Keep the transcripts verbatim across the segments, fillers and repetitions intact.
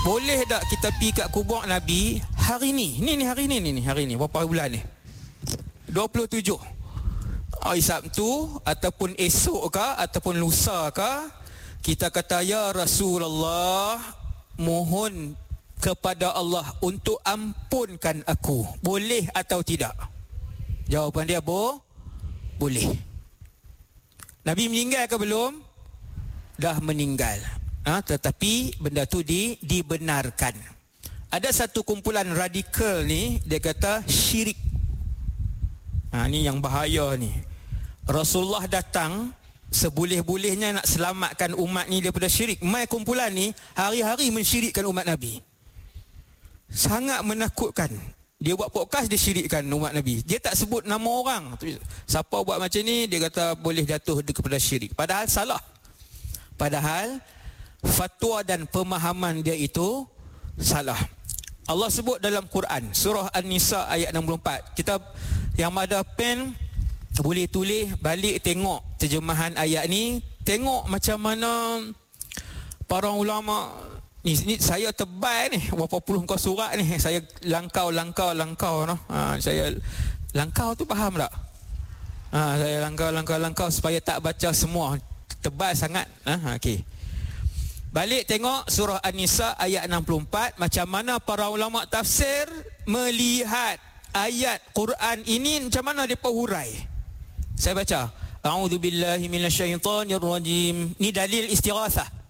boleh tak kita pergi kat kubur Nabi hari ni? Ni ni hari ni ni, ni hari ni berapa bulan ni? dua puluh tujuh hari Sabtu ataupun esok ke ataupun lusa ke, kita kata ya Rasulullah, mohon kepada Allah untuk ampunkan aku. Boleh atau tidak? Jawapan dia bo, boleh. Nabi meninggal ke belum? Dah meninggal. Ha, tetapi benda tu di, dibenarkan. Ada satu kumpulan radikal ni, dia kata syirik. Ha, ni yang bahaya ni. Rasulullah datang seboleh-bolehnya nak selamatkan umat ni daripada syirik. Mai kumpulan ni hari-hari mensyirikkan umat Nabi. Sangat menakutkan. Dia buat podcast, dia syirikkan umat Nabi. Dia tak sebut nama orang. Siapa buat macam ni, dia kata boleh jatuh kepada syirik. Padahal salah. Padahal fatwa dan pemahaman dia itu salah. Allah sebut dalam Quran, surah An-Nisa ayat enam puluh empat. Kita yang ada pen boleh tulis balik, tengok terjemahan ayat ni. Tengok macam mana para ulama ni, ni saya tebal ni, berapa puluh muka surat ni, saya langkau langkau langkau no. Ha, saya langkau tu faham tak? Ha, saya langkau langkau langkau supaya tak baca semua, tebal sangat. Ha, okey. Balik tengok surah An-Nisa ayat enam puluh empat, macam mana para ulama tafsir melihat ayat Quran ini, macam mana depa hurai. Saya baca, a'udzubillahi minasyaitonirrajim. Ni dalil istighatsah,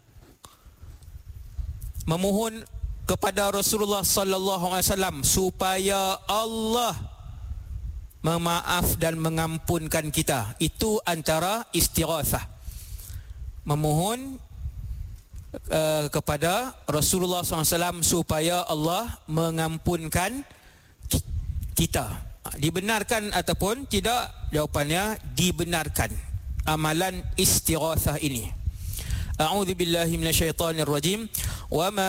memohon kepada Rasulullah sallallahu alaihi wasallam supaya Allah memaaf dan mengampunkan kita. Itu antara istighatsah, memohon uh, kepada Rasulullah sallallahu alaihi wasallam supaya Allah mengampunkan kita. Dibenarkan ataupun tidak? Jawapannya dibenarkan amalan istighatsah ini. A'udzubillahi minasyaitonirrajim. Wa ma